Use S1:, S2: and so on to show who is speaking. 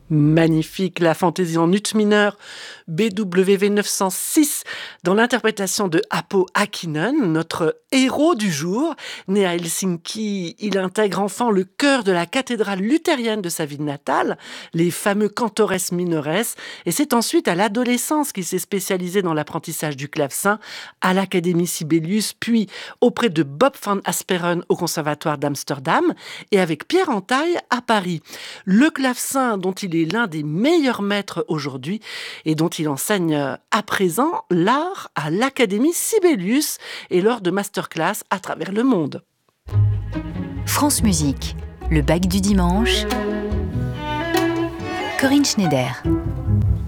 S1: Magnifique, la fantaisie en ut mineur BWV 906 dans l'interprétation de Apo Akinen, notre héros du jour. Né à Helsinki, il intègre enfant le chœur de la cathédrale luthérienne de sa ville natale, les fameux cantores minores, et c'est ensuite à l'adolescence qu'il s'est spécialisé dans l'apprentissage du clavecin à l'Académie Sibelius, puis auprès de Bob van Asperen au Conservatoire d'Amsterdam et avec Pierre Entaille à Paris. Le clavecin dont il est l'un des meilleurs maîtres aujourd'hui et dont il enseigne à présent l'art à l'Académie Sibelius et lors de masterclass à travers le monde.
S2: France Musique, le bac du dimanche. Corinne Schneider.